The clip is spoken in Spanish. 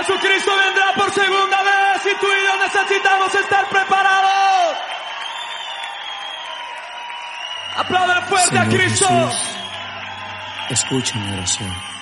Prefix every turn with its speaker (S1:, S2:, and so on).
S1: Jesucristo vendrá por segunda vez y tú y yo necesitamos estar preparados. Aplaudan fuerte
S2: Señor
S1: a Cristo.
S2: Jesús, escucha mi oración.